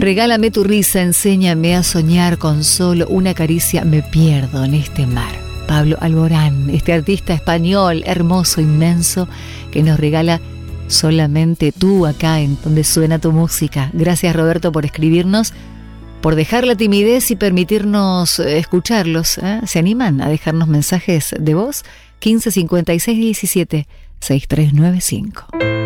Regálame tu risa, enséñame a soñar, con solo una caricia me pierdo en este mar. Pablo Alborán, este artista español hermoso, inmenso, que nos regala Solamente tú acá en donde suena tu música. Gracias, Roberto, por escribirnos, por dejar la timidez y permitirnos escucharlos. ¿Se animan a dejarnos mensajes de voz? 15 56 17 6395.